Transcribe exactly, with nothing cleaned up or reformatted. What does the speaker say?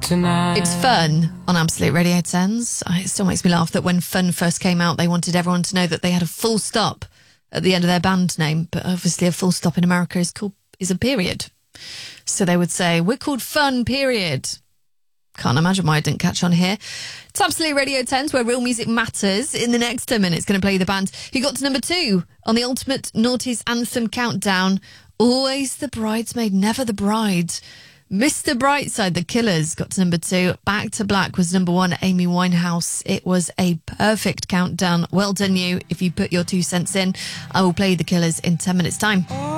tonight. It's Fun on Absolute Radio tens. It still makes me laugh that when Fun first came out, they wanted everyone to know that they had a full stop at the end of their band name. But obviously a full stop in America is called is a period. So they would say, we're called Fun, period. Can't imagine why I didn't catch on here. It's Absolute Radio tens, where real music matters. In the next ten minutes, going to play the band who got to number two on the Ultimate Naughties Anthem Countdown. Always the bridesmaid, never the bride. Mister Brightside, The Killers, got to number two. Back to Black was number one, Amy Winehouse. It was a perfect countdown. Well done you. If you put your two cents in, I will play The Killers in ten minutes' time.